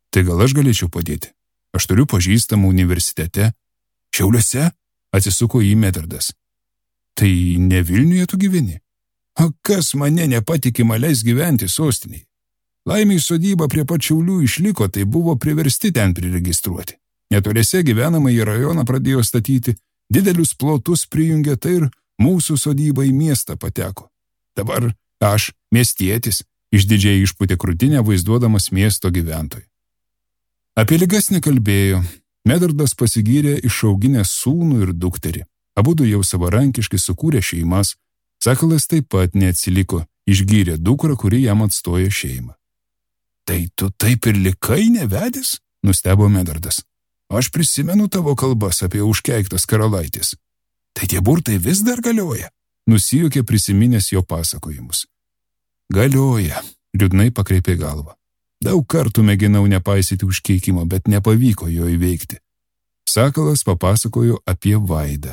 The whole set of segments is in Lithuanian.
Tai gal aš galėčiau padėti? Aš turiu pažįstamą universitete. Šiauliuose? Atsisuko į Medardas. Tai ne Vilniuje tu gyveni? O kas mane nepatikima leis gyventi sostiniai? Laimiai sodyba prie pat Šiaulių išliko, tai buvo priversti ten priregistruoti. Netoliese gyvenamąjį rajoną pradėjo statyti, didelius plotus prijungė, tai ir mūsų sodyba į miestą pateko. Dabar aš, miestietis, išdidžiai išpūtė krūtinę vaizduodamas miesto gyventojų. Apie ligas nekalbėjo. Medardas pasigyrė išauginęs sūnų ir dukterį. Abudu jau savarankiškai sukūrė šeimas. Sakalas taip pat neatsiliko, išgyrė dukrą, kuri jam atstojo šeimą. Tai tu taip ir likai nevedęs? Nustebo Medardas. Aš prisimenu tavo kalbas apie užkeiktas karalaitis. Tai tie burtai vis dar galioja? Nusijuokė prisiminęs jo pasakojimus. Galioja, liūdnai pakreipė galvą. Daug kartų mėginau nepaisyti užkeikimo, bet nepavyko jo įveikti. Sakalas papasakojo apie Vaidą.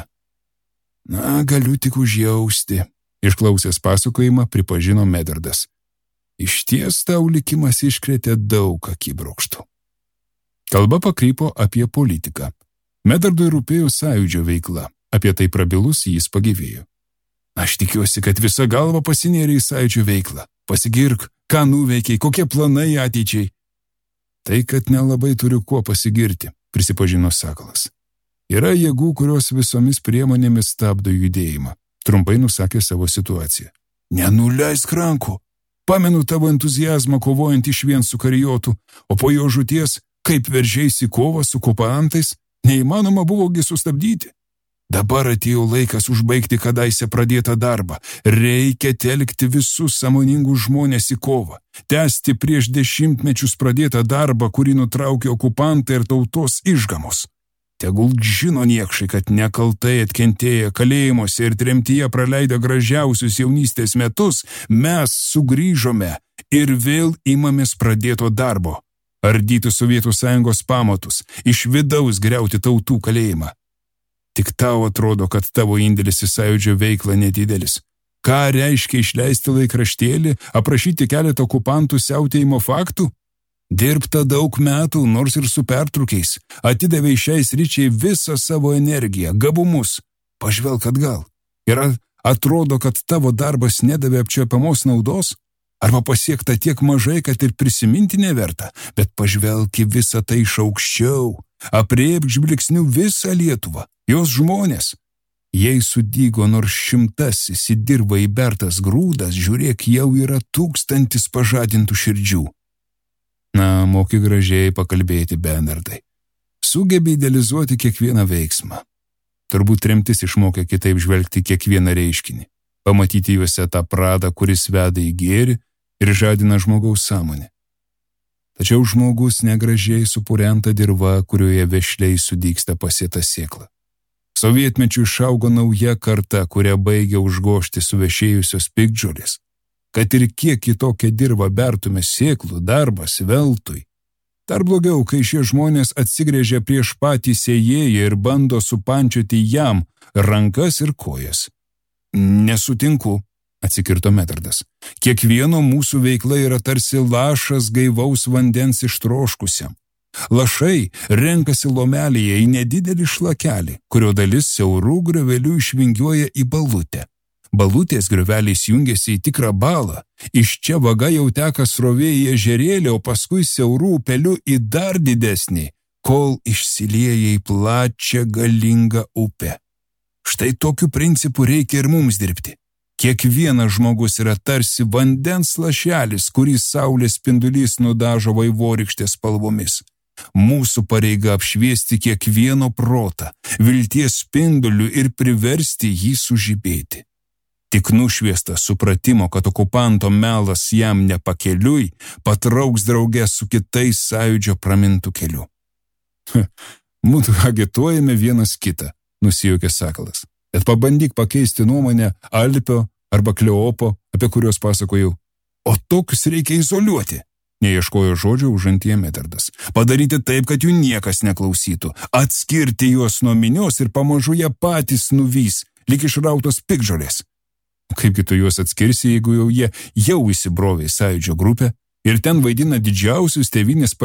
Na, galiu tik užjausti. Išklausęs pasakojimą pripažino Medardas. Išties tau likimas iškrėtė daug akibrokštų. Kalba pakrypo apie politiką. Medardui rūpėjo Sąjūdžio veikla. Apie tai prabilus jis pagyvėjo. Aš tikiuosi, kad visa galva pasinėrė į Sąjūdžio veiklą. Pasigirk, ką nuveikiai, kokie planai ateičiai. Tai, kad nelabai turiu kuo pasigirti, prisipažino Sakalas. Yra jėgų, kurios visomis priemonėmis stabdo judėjimą. Trumpai nusakė savo situaciją. Nenuleisk rankų. Pamenu tavo entuziazmą kovojant išvien su karijotu, o po jo žūties, kaip veržėsi kovą su okupantais, neįmanoma buvogi sustabdyti. Dabar atėjo laikas užbaigti kadaise pradėtą darbą. Reikia telkti visus sąmoningus žmonės į kovą. Tęsti prieš dešimtmečius pradėtą darbą, kurį nutraukė okupantai ir tautos išgamos. Tegul žino niekšai, kad nekaltai atkentėję kalėjimuose ir tremtyje praleidę gražiausius jaunystės metus, mes sugrįžome ir vėl imamės pradėto darbo. Ardyti Sovietų Sąjungos pamatus, iš vidaus griauti tautų kalėjimą. Tik tau atrodo, kad tavo indėlis į Sąjūdžio veiklą nedidelis. Ką reiškia išleisti laikraštėlį, aprašyti keletą okupantų siautėjimo faktų? Dirbta daug metų, nors ir su pertraukiais. Atidavei šiai sričiai visą savo energiją, gabumus. Pažvelk atgal. Ir atrodo, kad tavo darbas nedavė apčiuopiamos naudos? Arba pasiekta tiek mažai, kad ir prisiminti neverta, bet pažvelk į visą tai iš aukščiau. Aprėpk žvilgsniu visą Lietuvą, jos žmonės. Jei sudygo nors 100 į dirvą įbertas grūdas, žiūrėk, jau yra 1000 pažadintų širdžių. Na, moki gražiai pakalbėti, Bernardai. Sugebi idealizuoti kiekvieną veiksmą. Turbūt tremtis išmokė kitaip žvelgti kiekvieną reiškinį, pamatyti juose tą pradą, kuris veda į gėrį ir žadina žmogaus sąmonę. Tačiau žmogus negražiai supurenta dirva, kurioje vešliai sudygsta pasėta sėkla. Sovietmečiu išaugo nauja karta, kurią baigia užgožti suvešėjusios piktžolės. Kad ir kiek kitokią dirvą bertume sėklų, darbas veltui. Dar blogiau, kai šie žmonės atsigrėžia prieš patį sėjėją ir bando supančioti jam rankas ir kojas. Nesutinku, atsikirto Medardas. Kiekvieno mūsų veikla yra tarsi lašas gaivaus vandens ištroškusiam. Lašai renkasi lomelėje į nedidelį šlakelį, kurio dalis siaurų griovelių išvingiuoja į balutę. Balutės grioveliais jungiasi į tikrą balą. Iš čia vaga jau teka srovė į ežerėlį, o paskui siaurų upelių į dar didesnį, kol išsilieja į plačią galingą upę. Štai tokiu principu reikia ir mums dirbti. Kiekvienas žmogus yra tarsi vandens lašelis, kurį saulės spindulys nudažo vaivorykštės spalvomis. Mūsų pareiga apšviesti kiekvieno protą, vilties spinduliu ir priversti jį sužibėti. Tik nušviestas supratimo, kad okupanto melas jam nepakeliui, patrauks draugę su kitais Sąjūdžio pramintų keliu. Mūsų agituojame vienas kitą, nusijuokė Sakalas. Bet pabandyk pakeisti nuomonę Alpio arba Kleopo, apie kuriuos pasakojau. O tokius reikia izoliuoti, neieškojo žodžio užantyje Medardas. Padaryti taip, kad jų niekas neklausytų. Atskirti juos nuo minios ir pamažu jie patys nuvys, lyg išrautos piktžolės. Kaipgi tu juos atskirsi, jeigu jie jau įsibrovė į Sąjūdžio grupę ir ten vaidina didžiausius tėvynės